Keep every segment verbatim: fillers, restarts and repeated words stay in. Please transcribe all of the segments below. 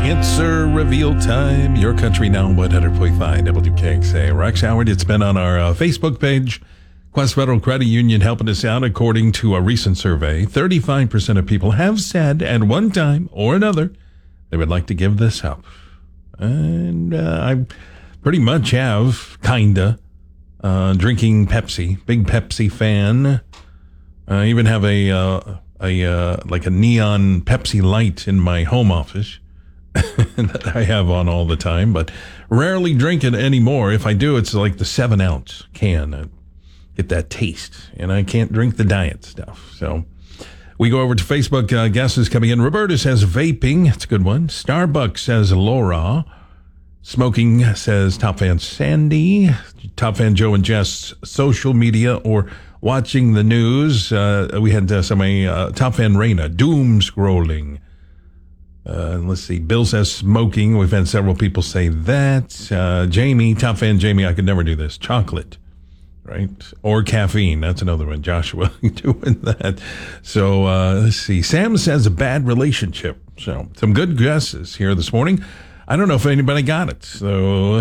Answer reveal time. Your country now, one hundred point five W K X A. Rex Howard, it's been on our uh, Facebook page. Quest Federal Credit Union helping us out. According to a recent survey, thirty-five percent of people have said at one time or another they would like to give this up. And uh, I pretty much have, kinda, uh, drinking Pepsi. Big Pepsi fan. I even have a, uh, a uh, like a neon Pepsi light in my home office that I have on all the time, but rarely drink it anymore. If I do, it's like the seven ounce can. I get that taste, and I can't drink the diet stuff. So we go over to Facebook. Uh, guesses coming in. Roberta says vaping. It's a good one. Starbucks says Laura. Smoking says Top Fan Sandy. Top Fan Joe and Jess. Social media or watching the news. Uh, we had uh, somebody, uh, Top Fan Raina. Doom scrolling. Uh, let's see. Bill says smoking. We've had several people say that. Uh, Jamie, Top Fan Jamie, I could never do this. Chocolate. Right? Or caffeine. That's another one. Joshua doing that. So, uh, let's see. Sam says a bad relationship. So, some good guesses here this morning. I don't know if anybody got it. So,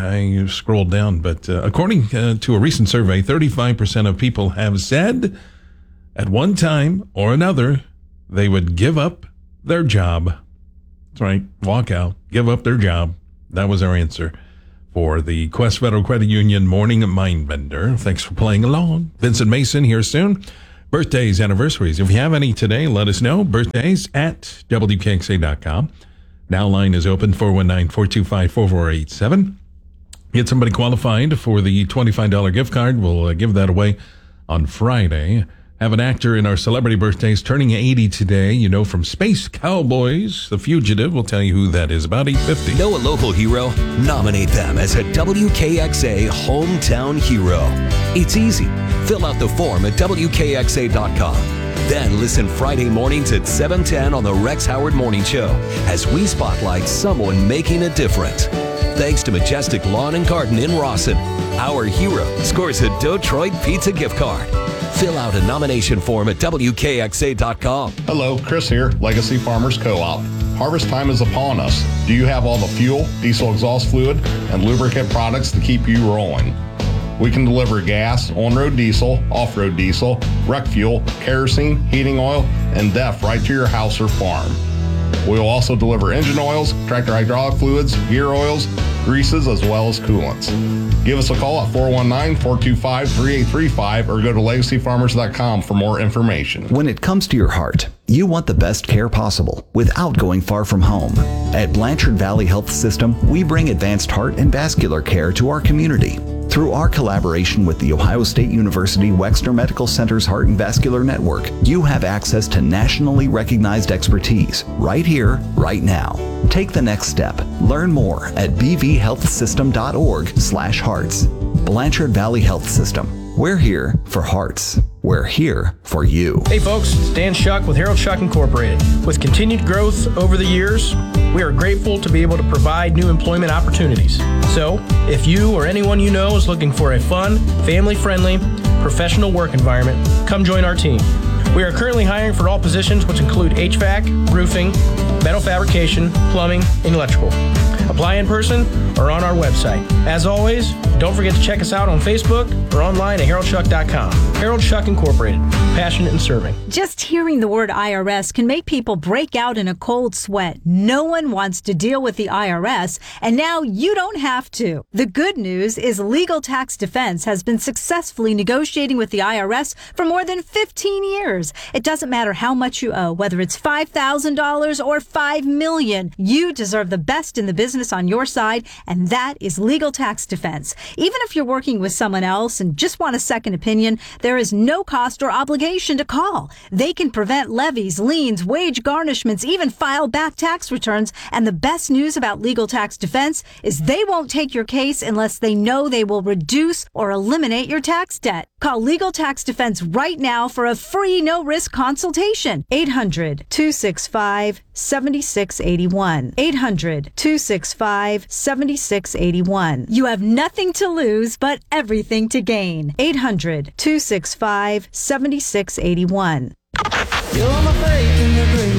I scrolled down. But uh, according uh, to a recent survey, thirty-five percent of people have said at one time or another they would give up their job. That's right. Walk out. Give up their job. That was our answer for the Quest Federal Credit Union Morning Mind Bender. Thanks for playing along. Vincent Mason here soon. Birthdays, anniversaries. If you have any today, let us know. Birthdays at W K X A dot com. Now line is open, four one nine, four two five, four four eight seven. Get somebody qualified for the twenty-five dollars gift card. We'll uh, give that away on Friday. Have an actor in our celebrity birthdays turning eighty today. You know, from Space Cowboys, The Fugitive. We'll tell you who that is, about eight fifty. Know a local hero? Nominate them as a W K X A Hometown Hero. It's easy. Fill out the form at W K X A dot com. Then listen Friday mornings at seven ten on the Rex Howard Morning Show as we spotlight someone making a difference. Thanks to Majestic Lawn and Garden in Rawson, our hero scores a Detroit Pizza gift card. Fill out a nomination form at W K X A dot com. Hello, Chris here, Legacy Farmers Co-op. Harvest time is upon us. Do you have all the fuel, diesel exhaust fluid, and lubricant products to keep you rolling? We can deliver gas, on-road diesel, off-road diesel, rec fuel, kerosene, heating oil, and D E F right to your house or farm. We will also deliver engine oils, tractor hydraulic fluids, gear oils, greases, as well as coolants. Give us a call at four one nine, four two five, three eight three five or go to legacy farmers dot com for more information. When it comes to your heart, you want the best care possible without going far from home. At Blanchard Valley Health System, we bring advanced heart and vascular care to our community. Through our collaboration with The Ohio State University Wexner Medical Center's Heart and Vascular Network, you have access to nationally recognized expertise right here, right now. Take the next step. Learn more at b v health system dot org slash hearts. Blanchard Valley Health System. We're here for hearts. We're here for you. Hey folks, it's Dan Shuck with Harold Shuck Incorporated. With continued growth over the years, we are grateful to be able to provide new employment opportunities. So, if you or anyone you know is looking for a fun, family-friendly, professional work environment, come join our team. We are currently hiring for all positions, which include H V A C, roofing, metal fabrication, plumbing, and electrical. Apply in person or on our website. As always, don't forget to check us out on Facebook or online at harold shuck dot com. Harold Shuck Incorporated, passionate in serving. Just hearing the word I R S can make people break out in a cold sweat. No one wants to deal with the I R S, and now you don't have to. The good news is Legal Tax Defense has been successfully negotiating with the I R S for more than fifteen years. It doesn't matter how much you owe, whether it's five thousand dollars or five million dollars. You deserve the best in the business on your side, and that is Legal Tax Defense. Even if you're working with someone else and just want a second opinion, there is no cost or obligation to call. They can prevent levies, liens, wage garnishments, even file back tax returns. And the best news about Legal Tax Defense is they won't take your case unless they know they will reduce or eliminate your tax debt. Call Legal Tax Defense right now for a free no-risk consultation. eight hundred, two six five, seven six eight one. eight hundred, two six five, seven six eight one. You have nothing to lose but everything to gain. eight hundred, two six five, seven six eight one. You're my faith in the grace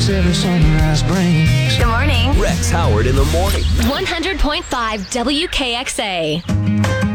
brings every sunrise brings. Good morning. Rex Howard in the morning. one hundred point five W K X A.